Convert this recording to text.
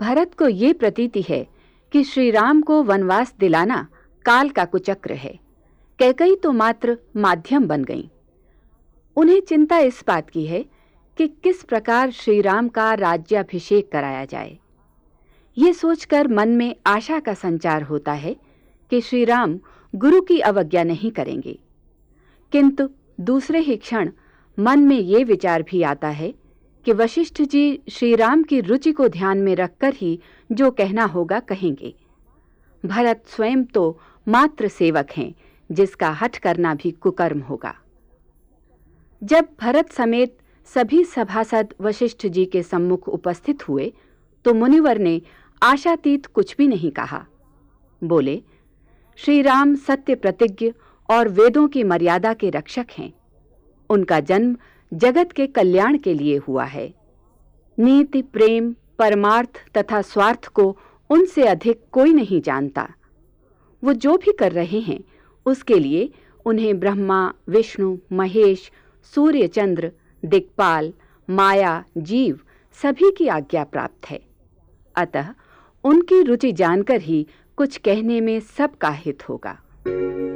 भरत को ये प्रतीति है कि श्री राम को वनवास दिलाना काल का कुचक्र है। कैकई तो मात्र माध्यम बन गईं। उन्हें चिंता इस बात की है कि किस प्रकार श्री राम का राज्याभिषेक कराया जाए। ये सोचकर मन में आशा का संचार होता है कि श्री राम गुरु की अवज्ञा नहीं करेंगे, किंतु दूसरे ही क्षण मन में ये विचार भी आता है कि वशिष्ठ जी श्री राम की रुचि को ध्यान में रखकर ही जो कहना होगा कहेंगे। भरत स्वयं तो मात्र सेवक हैं, जिसका हठ करना भी कुकर्म होगा। जब भरत समेत सभी सभासद वशिष्ठ जी के सम्मुख उपस्थित हुए तो मुनिवर ने आशातीत कुछ भी नहीं कहा। बोले, श्री राम सत्य प्रतिज्ञ और वेदों की मर्यादा के रक्षक हैं। उनका जन्म जगत के कल्याण के लिए हुआ है। नीति, प्रेम, परमार्थ तथा स्वार्थ को उनसे अधिक कोई नहीं जानता। वो जो भी कर रहे हैं उसके लिए उन्हें ब्रह्मा, विष्णु, महेश, सूर्य, चंद्र, दिक्पाल, माया, जीव सभी की आज्ञा प्राप्त है। अतः उनकी रुचि जानकर ही कुछ कहने में सबका हित होगा।